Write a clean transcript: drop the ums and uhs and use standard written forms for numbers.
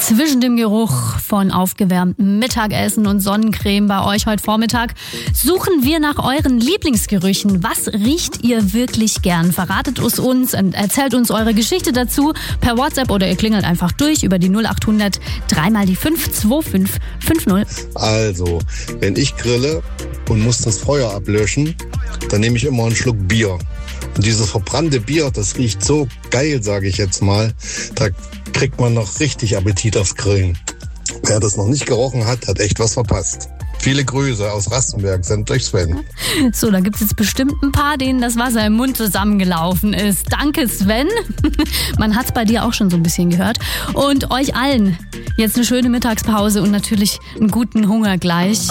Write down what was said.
Zwischen dem Geruch von aufgewärmtem Mittagessen und Sonnencreme bei euch heute Vormittag suchen wir nach euren Lieblingsgerüchen. Was riecht ihr wirklich gern? Verratet es uns und erzählt uns eure Geschichte dazu per WhatsApp oder ihr klingelt einfach durch über die 0800 3 mal die 5 2550. Also, wenn ich grille und muss das Feuer ablöschen, dann nehme ich immer einen Schluck Bier. Und dieses verbrannte Bier, das riecht so geil, sage ich jetzt mal. Da kriegt man noch richtig Appetit aufs Grillen. Wer das noch nicht gerochen hat, hat echt was verpasst. Viele Grüße aus Rastenberg, sendet euch Sven. So, da gibt es jetzt bestimmt ein paar, denen das Wasser im Mund zusammengelaufen ist. Danke, Sven. Man hat es bei dir auch schon so ein bisschen gehört. Und euch allen jetzt eine schöne Mittagspause und natürlich einen guten Hunger gleich.